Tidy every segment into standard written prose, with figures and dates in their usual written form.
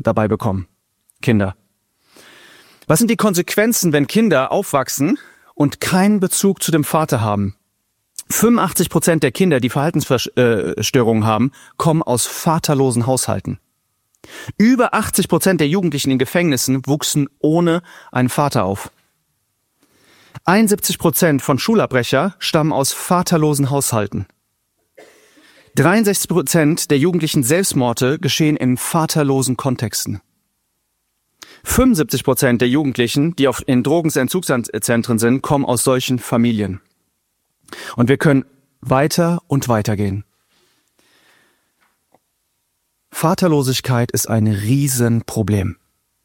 dabei bekommen. Kinder. Was sind die Konsequenzen, wenn Kinder aufwachsen und keinen Bezug zu dem Vater haben? 85% der Kinder, die Verhaltensstörungen haben, kommen aus vaterlosen Haushalten. Über 80% der Jugendlichen in Gefängnissen wuchsen ohne einen Vater auf. 71% von Schulabbrecher stammen aus vaterlosen Haushalten. 63% der jugendlichen Selbstmorde geschehen in vaterlosen Kontexten. 75% der Jugendlichen, die in Drogenentzugszentren sind, kommen aus solchen Familien. Und wir können weiter und weiter gehen. Vaterlosigkeit ist ein Riesenproblem.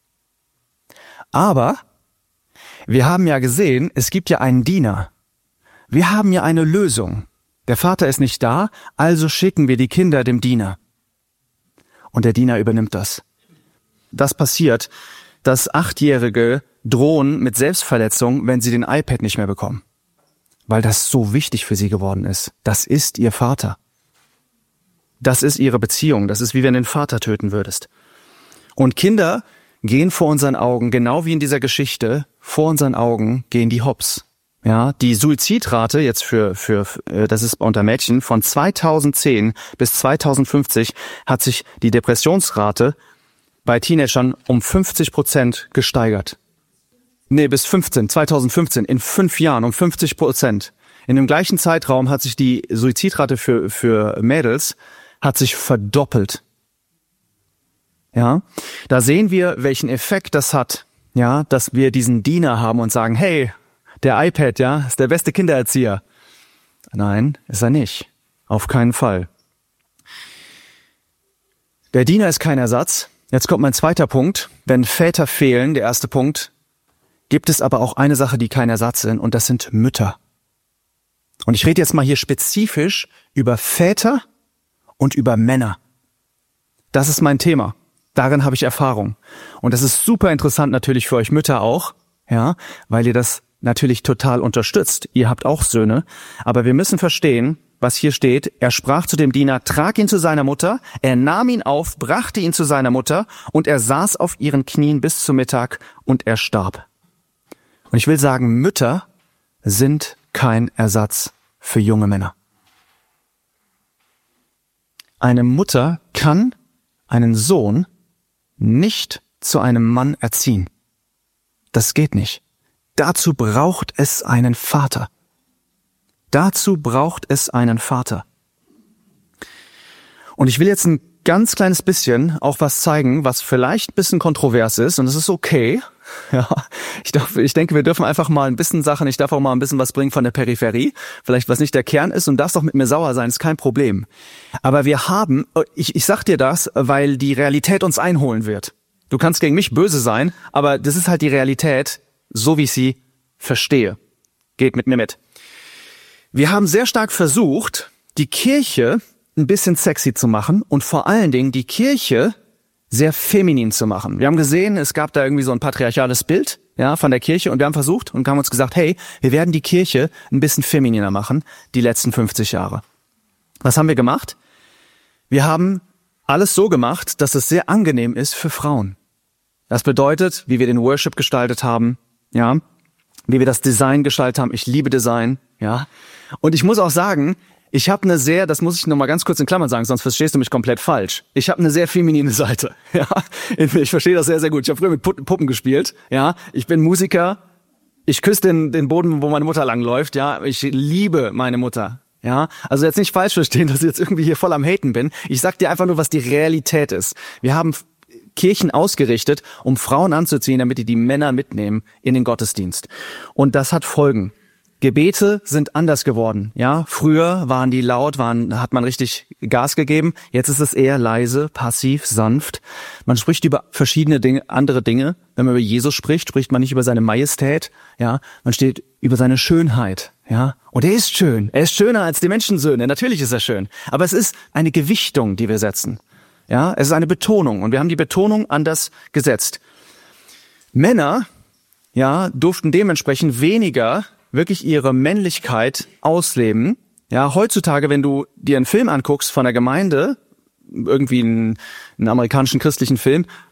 Aber wir haben ja gesehen, es gibt ja einen Diener. Wir haben ja eine Lösung. Der Vater ist nicht da, also schicken wir die Kinder dem Diener. Und der Diener übernimmt das. Das passiert, dass 8-Jährige drohen mit Selbstverletzung, wenn sie den iPad nicht mehr bekommen. Weil das so wichtig für sie geworden ist. Das ist ihr Vater. Das ist ihre Beziehung. Das ist, wie wenn du den Vater töten würdest. Und Kinder gehen vor unseren Augen, genau wie in dieser Geschichte, vor unseren Augen gehen die hops. Ja, die Suizidrate jetzt das ist unter Mädchen, von 2010 bis 2050 hat sich die Depressionsrate bei Teenagern um 50% gesteigert. Bis 2015, in 5 Jahren um 50%. In dem gleichen Zeitraum hat sich die Suizidrate für Mädels hat sich verdoppelt. Ja, da sehen wir, welchen Effekt das hat, ja, dass wir diesen Diener haben und sagen, hey, der iPad, ja, ist der beste Kindererzieher. Nein, ist er nicht. Auf keinen Fall. Der Diener ist kein Ersatz. Jetzt kommt mein zweiter Punkt. Wenn Väter fehlen, der erste Punkt, gibt es aber auch eine Sache, die kein Ersatz sind, und das sind Mütter. Und ich rede jetzt mal hier spezifisch über Väter und über Männer. Das ist mein Thema. Darin habe ich Erfahrung. Und das ist super interessant natürlich für euch Mütter auch, ja, weil ihr das natürlich total unterstützt. Ihr habt auch Söhne. Aber wir müssen verstehen, was hier steht. Er sprach zu dem Diener, trag ihn zu seiner Mutter. Er nahm ihn auf, brachte ihn zu seiner Mutter und er saß auf ihren Knien bis zum Mittag und er starb. Und ich will sagen, Mütter sind kein Ersatz für junge Männer. Eine Mutter kann einen Sohn nicht zu einem Mann erziehen. Das geht nicht. Dazu braucht es einen Vater. Dazu braucht es einen Vater. Und ich will jetzt ein ganz kleines bisschen auch was zeigen, was vielleicht ein bisschen kontrovers ist, und es ist okay. Ja, ich denke, wir dürfen einfach mal ein bisschen Sachen, ich darf auch mal ein bisschen was bringen von der Peripherie, vielleicht was nicht der Kern ist, und darfst doch mit mir sauer sein, ist kein Problem. Aber wir haben, ich sag dir das, weil die Realität uns einholen wird. Du kannst gegen mich böse sein, aber das ist halt die Realität, so wie ich sie verstehe. Geht mit mir mit. Wir haben sehr stark versucht, die Kirche ein bisschen sexy zu machen und vor allen Dingen die Kirche sehr feminin zu machen. Wir haben gesehen, es gab da irgendwie so ein patriarchales Bild, ja, von der Kirche, und wir haben versucht und haben uns gesagt, hey, wir werden die Kirche ein bisschen femininer machen, die letzten 50 Jahre. Was haben wir gemacht? Wir haben alles so gemacht, dass es sehr angenehm ist für Frauen. Das bedeutet, wie wir den Worship gestaltet haben, ja, wie wir das Design gestaltet haben. Ich liebe Design, ja. Und ich muss auch sagen, ich habe das muss ich noch mal ganz kurz in Klammern sagen, sonst verstehst du mich komplett falsch. Ich habe eine sehr feminine Seite, ja. Ich verstehe das sehr, sehr gut. Ich habe früher mit Puppen gespielt, ja. Ich bin Musiker. Ich küsse den Boden, wo meine Mutter langläuft, ja. Ich liebe meine Mutter, ja. Also jetzt nicht falsch verstehen, dass ich jetzt irgendwie hier voll am Haten bin. Ich sag dir einfach nur, was die Realität ist. Wir haben Kirchen ausgerichtet, um Frauen anzuziehen, damit die Männer mitnehmen in den Gottesdienst. Und das hat Folgen. Gebete sind anders geworden, ja. Früher waren die laut, hat man richtig Gas gegeben. Jetzt ist es eher leise, passiv, sanft. Man spricht über verschiedene Dinge, andere Dinge. Wenn man über Jesus spricht, spricht man nicht über seine Majestät, ja. Man steht über seine Schönheit, ja. Und er ist schön. Er ist schöner als die Menschensöhne. Natürlich ist er schön. Aber es ist eine Gewichtung, die wir setzen. Ja, es ist eine Betonung. Und wir haben die Betonung anders gesetzt. Männer, ja, durften dementsprechend weniger wirklich ihre Männlichkeit ausleben. Ja, heutzutage, wenn du dir einen Film anguckst von der Gemeinde, irgendwie einen amerikanischen christlichen Film,